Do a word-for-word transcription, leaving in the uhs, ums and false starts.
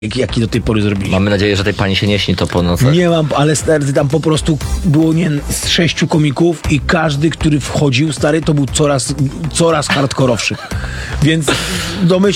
jaki do tej pory zrobiliśmy. Mamy nadzieję, że tej pani się nie śni to po nocach. Nie mam, ale stary, tam po prostu było nie z sześciu komików i każdy, który wchodził, stary, to był coraz, coraz hardkorowszy. Więc domyśl